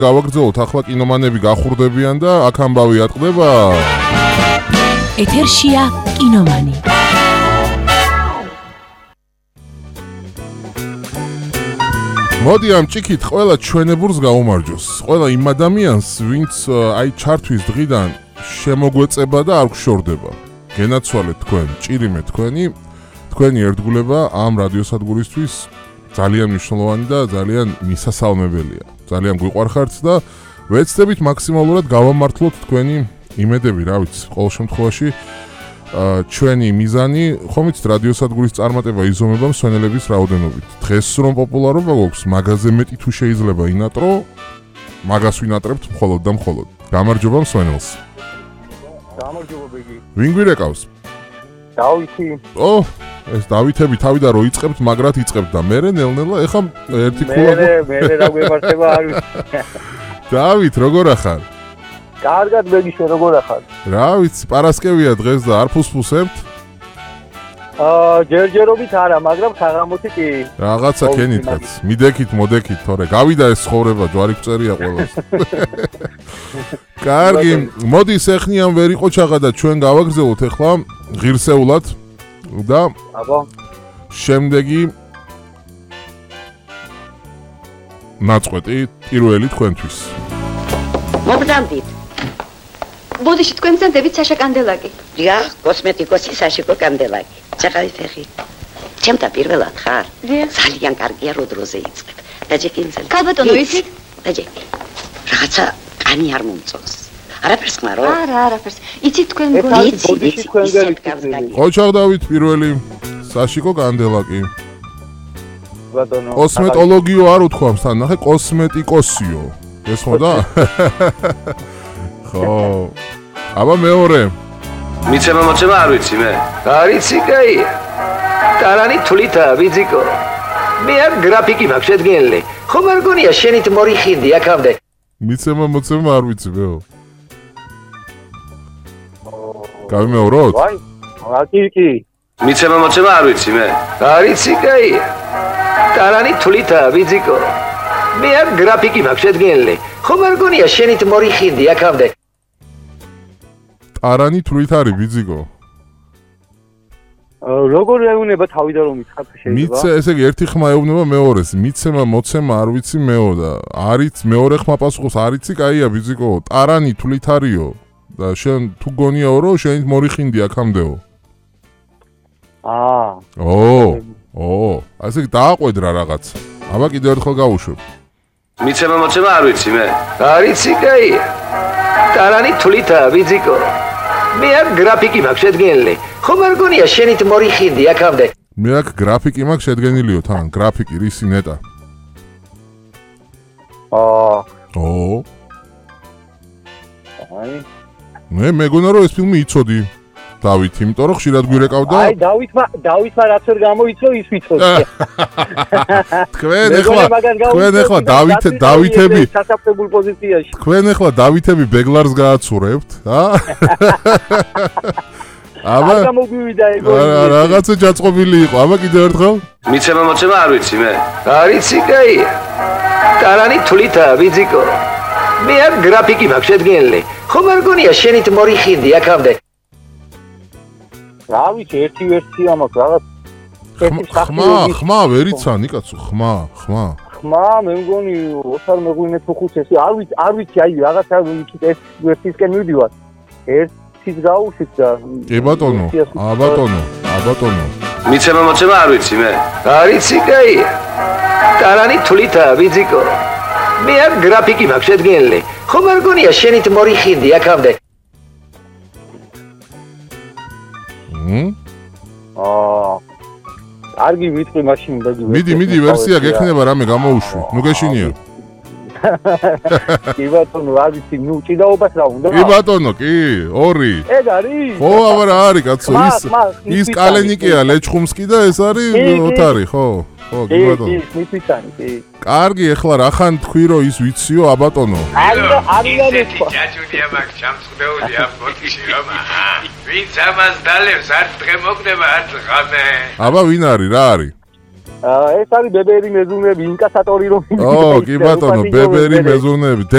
გავაგრძელოთ ახლა კინომანები გახურდებიან და აქ ამბავი ატყდება. ეთერშია კინომანი. მოდი ამ ჭიქით ყველა ჩვენებურს გაუმარჯოს. ყველა იმ ადამიანს, ვინც აი ჩართვის დღიდან შემოგვეწება და არ გშორდება. გენაცვალეთ თქვენ, ჭირიმე თქვენი ერთგულება ამ რადიოსადგურისთვის ძალიან მნიშვნელოვანი და ძალიან მისასალმებელია. ძალიან გვიყვარხართ და ვეცდებით მაქსიმალურად გავამართლოთ თქვენი იმედები, რა ვიცი, ყოველ შემთხვევაში ჩვენი მიზანი ხომ იცით რადიოსადგურის წარმატება იზომება მსვენელების რაოდენობით. დღეს რომ პოპულარობა გვაქვს, მაგაზე მეტი თუ შეიძლება ინატრო, მაგას ვინატრებთ მხოლოდ და მხოლოდ. გამარჯობა მსვენელს. გამარჯობა ბიგი. ვინ გვირეკავს? დავითი. ეს დავითები თავიდან რო იწყებთ, მაგრად იწყებთ და მერე ნელ-ნელა ეხა ერთი ქულა. მე რა გვემართება არ ვიცი. დავით, როგორ ახარ? კარგად ბიგი, შენ როგორ ახარ? რა ვიცი, პარასკევია დღეს და არ ფუსფუსებთ? ჯერჯერობით არა, მაგრამ საღამოთი კი. რაღაცა ქენითაც. მიდექით, მოდექით, თორე გავიდა ეს ცხოვრება, ჯვარი გწერია ყველას. კარგი, მოდი სეხნიან ვერ იყო ჩაღა და ჩვენ გავაგრძელოთ ახლა ღირსეულად და აბა შემდეგი ნაწყვეტი პირველი თქვენთვის. მოგზავნით. ბოდიში თქვენ გზანდებით საშა კანდელაკი. დიახ, კოსმეტიკოსი საშიკო კანდელაკი. ჩახალი ფეხი. ჩემთა პირველად ხარ? დიახ. ძალიან კარგია რო დროზე იწყებ. დაჯეკინძელი. ქალბატონო, იცით? დაჯეკი. რაღაცა კანი არ მომწონს. არაფერს ხმარო? არა, არაფერს. იცით თქვენ ბოდიში თქვენ გელიქცით. ოჩაღ დავით პირველი საშიკო კანდელაკი. ბატონო. კოსმეტოლოგიო არ უთქვამს თან, ნახე კოსმეტიკოსიო. ესმოდა? ხო. აბა მეორე. მიცემა მოწემა არ ვიცი მე. არიცი კაია. ტარანი თuliта ბიძიკო. მე არ გრაფიკი მაქვს შედგენილი. ხომ არ გონია შენით მორიხინდი აქამდე. მიცემა მოწემა არ ვიცი მეო. გამეოროთ? ვაი, აკიკი. მიცემა მოწემა არ ვიცი მე. არიცი კაია. ტარანი თulita ბიძიკო. მე არ გრაფიკი მაქვს შედგენილი. ხომ არ გონია შენით მორიხინდი აქამდე. ტარანი თulit არის ბიძიკო. როგორ ეუნება თავიდან რომ იცხავ შეიძლება? მიცე, ესე იგი ერთი ხმა ეუბნება მეორეს. მიცემა მოცემა არ ვიცი მეო და არიც მეორე ხმა პასუხობს არიცი კაია ბიძიკო. ტარანი თulit არისო და შენ თუ გონიაო რომ შენით მორიხინდი აქამდეო. ასე იგი დააყვედრა რაღაც. აბა კიდევ ერთხელ გავუშვებ. მიცემა მოწემა არ ვიცი მე. არიცი კაია. ტარანი თuliта ბიძიკო. მე არ გრაფიკი მაქვს შედგენილი. ხომ არ გონია შენით მორიხინდი აქამდე. მე აქ გრაფიკი მაქვს შედგენილიო თან, გრაფიკი რისი ნეტა. აი. მე მეგონა რომ ეს ფილმი იცოდი. დავით, იმიტომ რომ ხშირად გვირეკავდა. აი, დავითმა რაც ვერ გამოიწო, ის ვიცოდი. თქვენ ახლა დავითები სასაფრებულ პოზიციაში. თქვენ ახლა დავითები ბეგლარს გააცურებთ, აბა გამოვივიდა ეგო. რაღაცა ჯაწყობილი იყო, აბა კიდევ ერთხელ. მიცემა მოწემა არ ვიცი მე. არიცი კაია. ტარანი თuliта ბიძიკო. მე არ გრაფიკი მაქვს შედგენილი. ხომ არ გონია შენით მორიხინდი აქამდე. რა ვიცი, ერთი ვერსია მაქვს რაღაც. ხმა ვერიცა ნიკაცო, ხმა. ხმა, მე მგონი 4 მეღვინე თუ 5 ესე, არ ვიცი, აი რაღაცა იქით ეს ვერსიისკენ მივდივარ. ერთის გაუშვით და კი ბატონო, აბატონო. მიცემა მოწემა არ ვიცი მე. არიცი კაია. ტარანი თuliта ბიძიკო. მე არ გრაფიკი მაქვს შედგენილი. ხომ არ გონია შენით მორიხინდი აქამდე. კარგი ვიტყვი მაშინ ბეგი. მიდი ვერსია გექნება რამე გამოუშვი. ნუ გეშინია. კი ბატონო, რა ვიცი, ნუ ჭიდაობას რა უნდა? კი ბატონო, კი, 2. ეგ არის? ხო, აბა რა არის კაცო, ის კალენიკია ლეჩხუმსკი და ეს არის ოთარი, ხო? ხო, კი ბატონო. კი, მიწითანი, კი. კარგი, ეხლა რახან თქვი რომ ის ვიციო, აბატონო. არის ჯაჭვია მაგ ჩამწყვდეული აფოტიში რომ ვინც ამას დალევს არც დღე მოგდება არც ღამე. აბა ვინ არის, რა არის? ეს არის ბებერი მეზუნები, ინკასატორი რომ ო, კი ბატონო, ბებერი მეზუნები.